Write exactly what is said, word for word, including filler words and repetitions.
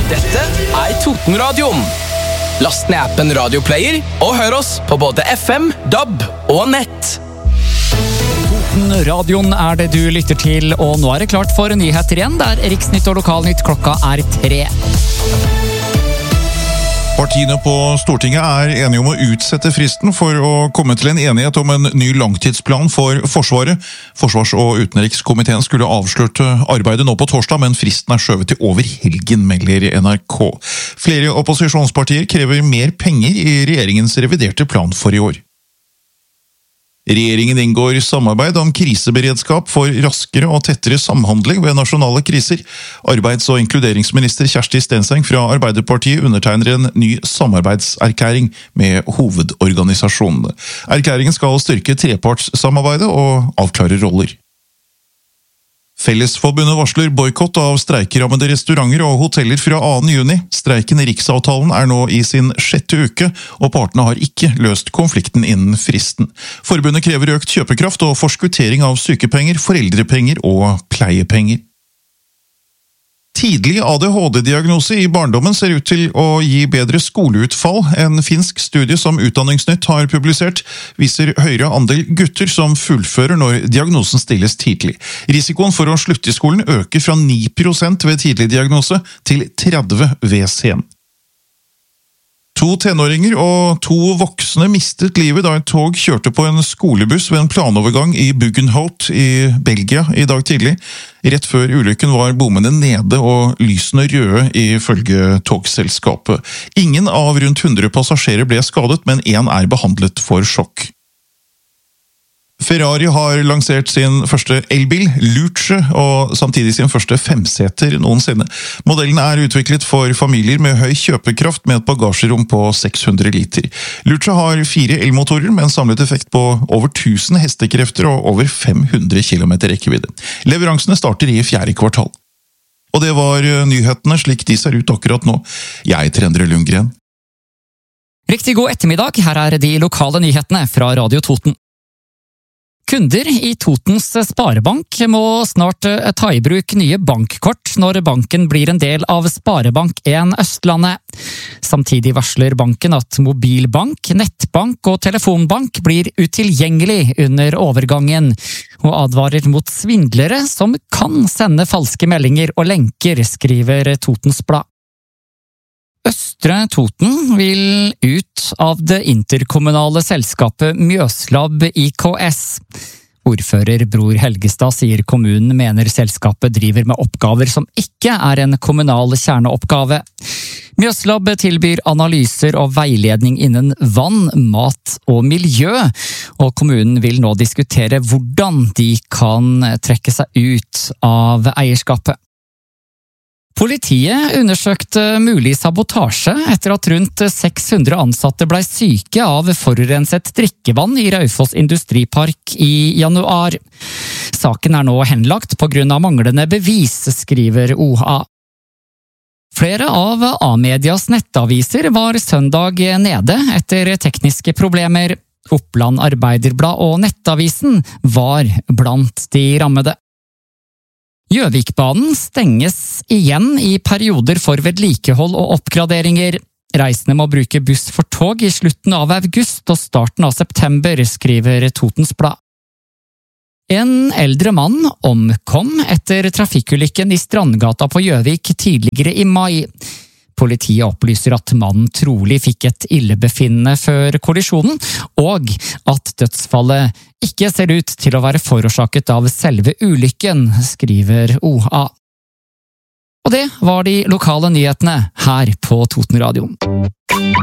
Dette er Totenradioen. Last ned appen Radioplayer og hør oss på både F M, D A B og nett. Totenradioen er det du lytter til, og nå er det klart for nyheter igjen, der Riksnytt og Lokalnytt klokka er tre. Partiene på Stortinget er enige om å utsette fristen for å komme til en enighet om en ny langtidsplan for Forsvaret. Forsvars- og utenrikskomiteen skulle avsløre arbeidet nå på torsdag, men fristen er skjøvet til over helgen, melder N R K. Flere opposisjonspartier krever mer penger i regjeringens reviderte plan for i år. Regjeringen inngår samarbeid om kriseberedskap for raskere og tettere samhandling ved nasjonale kriser. Arbeids- og inkluderingsminister Kjersti Stenseng fra Arbeiderpartiet undertegner en ny samarbeidserklæring med hovedorganisasjonene. Erklæringen skal styrke trepartssamarbeidet og avklare roller. Fellesforbundet varsler boikott av streikerammede restauranter og hoteller fra annen juni. Streiken i Riksavtalen er nå i sin sjette uke, og partene har ikke løst konflikten innen fristen. Forbundet krever økt kjøpekraft og forskuttering av sykepenger, foreldrepenger og pleiepenger. Tidlig A D H D-diagnose i barndommen ser ut til å gi bedre skoleutfall. En finsk studie som Utdanningsnytt har publisert, viser høyere andel gutter som fullfører når diagnosen stilles tidlig. Risikoen for å slutte i skolen øker fra ni prosent ved tidlig diagnose til tretti ved sen. To tenåringer og to voksne mistet livet da et tog kjørte på en skolebuss ved en planovergang i Buggenhout i Belgia i dag tidlig. Rett før ulykken var bommene nede og lysene røde ifølge togselskapet. Ingen av rundt hundre passasjerer ble skadet, men én er behandlet for sjokk. Ferrari har lansert sin første elbil, Luce, og samtidig sin første femseter noensinne. Modellen er utviklet for familier med høy kjøpekraft med et bagasjerom på seks hundre liter. Luce har fire elmotorer med en samlet effekt på over tusen hestekrefter og over fem hundre kilometer rekkevidde. Leveransene starter i fjerde kvartal. Og det var nyhetene slik de ser ut akkurat nå. Jeg heter Endre Lundgren. Riktig god ettermiddag, her er de lokale nyhetene fra Radio Toten. Kunder i Totens Sparebank må snart ta i bruk nye bankkort når banken blir en del av Sparebank en Østlandet. Samtidig varsler banken at mobilbank, nettbank og telefonbank blir utilgjengelig under overgangen, og advarer mot svindlere som kan sende falske meldinger og lenker, skriver Totens Blad. Østre Toten vil ut av det interkommunale selskapet Mjøslab I K S. Ordfører Bror Helgestad sier kommunen mener selskapet driver med oppgaver som ikke er en kommunal kjerneoppgave. Mjøslab tilbyr analyser og veiledning innen vann, mat og miljø, og kommunen vil nå diskutere hvordan de kan trekke seg ut av eierskapet. Politiet undersøkte mulig sabotasje etter at rundt seks hundre ansatte ble syke av forurenset drikkevann i Raufoss Industripark i januar. Saken er nå henlagt på grunn av manglende bevis, skriver O H A. Flere av A-medias nettaviser var søndag nede etter tekniske problemer. Oppland Arbeiderblad og Nettavisen var blant de rammede. Gjøvikbanen stenges igjen i perioder for vedlikehold og oppgraderinger. Reisende må bruke buss for tog i slutten av august og starten av september, skriver Totens Blad. En eldre mann omkom etter trafikkulykken i Strandgata på Gjøvik tidligere i mai. Politiet opplyser at mannen trolig fikk et illebefinnende før kollisjonen, og at dødsfallet ikke ser ut til å være forårsaket av selve ulykken, skriver O H A. Og det var de lokale nyhetene her på Totenradioen.